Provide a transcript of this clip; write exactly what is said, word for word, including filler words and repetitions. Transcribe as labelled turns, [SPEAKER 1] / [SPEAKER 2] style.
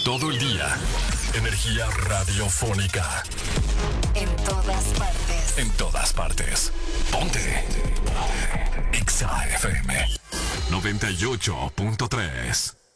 [SPEAKER 1] todo el día. Energía radiofónica.
[SPEAKER 2] En todas partes.
[SPEAKER 1] En todas partes. Ponte. Exa F M noventa y ocho punto tres.